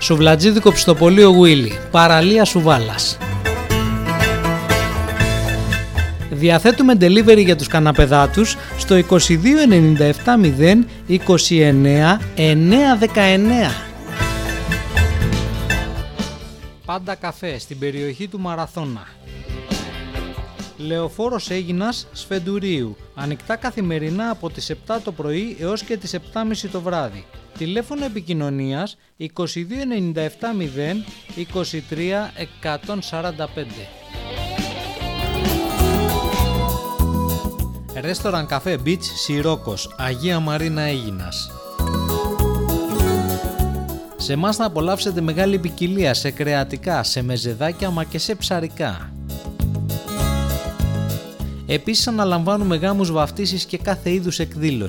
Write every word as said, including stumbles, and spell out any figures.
Σουβλατζίδικο Πιστοπολείο Γουίλι, παραλία Σουβάλας. Διαθέτουμε delivery για τους καναπεδάτους στο είκοσι δύο ενενήντα επτά μηδέν είκοσι εννέα εννιακόσια δεκαεννέα. Πάντα καφέ στην περιοχή του Μαραθώνα. Λεωφόρος Αίγινας Σφεντουρίου. Ανοιχτά καθημερινά από τις επτά το πρωί έως και τις επτά και μισή το βράδυ. Τηλέφωνο επικοινωνίας είκοσι δύο ενενήντα επτά μηδέν είκοσι τρία εκατόν σαράντα πέντε. Ρέστοραν Καφέ Beach Σιρόκος, Αγία Μαρίνα Αίγινας. Σε εμάς θα απολαύσετε μεγάλη ποικιλία σε κρεατικά, σε μεζεδάκια μα και σε ψαρικά. Επίσης αναλαμβάνουμε γάμους, βαφτίσεις και κάθε είδους εκδήλωση.